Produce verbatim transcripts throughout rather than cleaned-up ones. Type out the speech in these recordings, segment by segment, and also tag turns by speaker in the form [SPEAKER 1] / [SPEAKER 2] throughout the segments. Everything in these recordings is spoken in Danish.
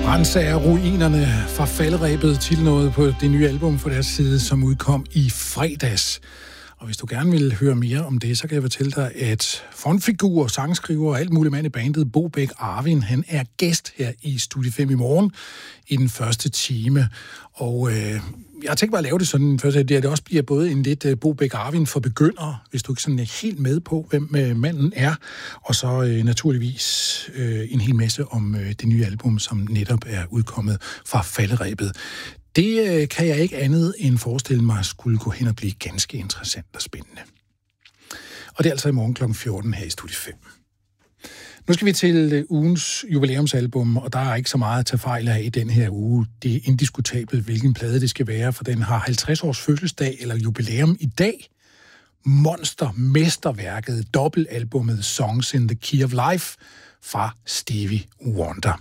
[SPEAKER 1] Ransager ruinerne fra falderebet til noget på det nye album fra deres side, som udkom i fredags. Og hvis du gerne vil høre mere om det, så kan jeg fortælle dig, at frontfigur, sangskriver og alt muligt mand i bandet, Bo Bæk Arvin, han er gæst her i Studie fem i morgen i den første time. Og øh, jeg har tænkt mig at lave det sådan, først, at det også bliver både en lidt uh, Bo Bæk Arvin for begyndere, hvis du ikke sådan er helt med på, hvem uh, manden er, og så uh, naturligvis uh, en hel masse om uh, det nye album, som netop er udkommet fra falderebet. Det uh, kan jeg ikke andet end forestille mig skulle gå hen og blive ganske interessant og spændende. Og det er altså i morgen klokken fjorten her i Studie fem. Nu skal vi til ugens jubilæumsalbum, og der er ikke så meget at tage fejl af i den her uge. Det er indiskutabelt, hvilken plade det skal være, for den har halvtreds års fødselsdag eller jubilæum i dag. Monster, mesterværket, dobbeltalbummet Songs in the Key of Life fra Stevie Wonder.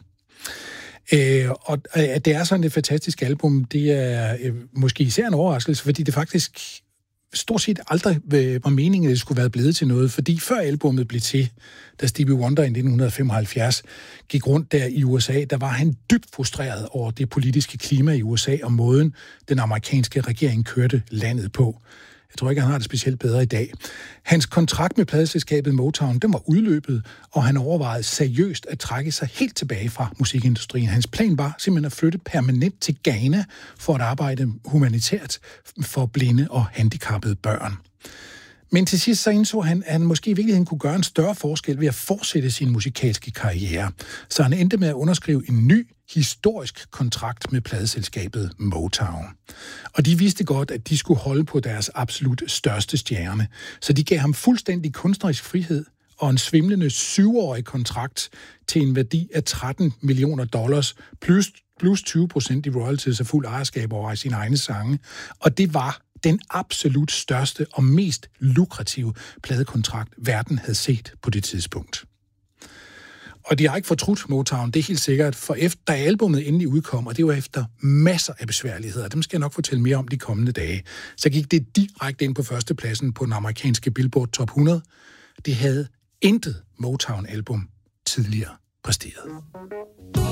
[SPEAKER 1] Øh, og at det er sådan et fantastisk album, det er øh, måske især en overraskelse, fordi det faktisk stort set aldrig var meningen, at det skulle være blevet til noget, fordi før albumet blev til, da Stevie Wonder i nitten femoghalvfjerds gik rundt der i U S A, der var han dybt frustreret over det politiske klima i U S A og måden, den amerikanske regering kørte landet på. Jeg tror ikke, han har det specielt bedre i dag. Hans kontrakt med pladeselskabet Motown, den var udløbet, og han overvejede seriøst at trække sig helt tilbage fra musikindustrien. Hans plan var simpelthen at flytte permanent til Ghana for at arbejde humanitært for blinde og handicappede børn. Men til sidst så indså han, at han måske i virkeligheden kunne gøre en større forskel ved at fortsætte sin musikalske karriere. Så han endte med at underskrive en ny, historisk kontrakt med pladeselskabet Motown. Og de vidste godt, at de skulle holde på deres absolut største stjerne. Så de gav ham fuldstændig kunstnerisk frihed og en svimlende syvårig kontrakt til en værdi af tretten millioner dollars, plus, plus tyve procent i royalties og fuld ejerskab over sine egne sange. Og det var den absolut største og mest lukrative pladekontrakt, verden havde set på det tidspunkt. Og de har ikke fortrudt Motown, det er helt sikkert, for efter, da albumet endelig udkom, og det var efter masser af besværligheder, dem skal jeg nok fortælle mere om de kommende dage, så gik det direkte ind på førstepladsen på den amerikanske Billboard Top hundrede. Det havde intet Motown-album tidligere præsteret.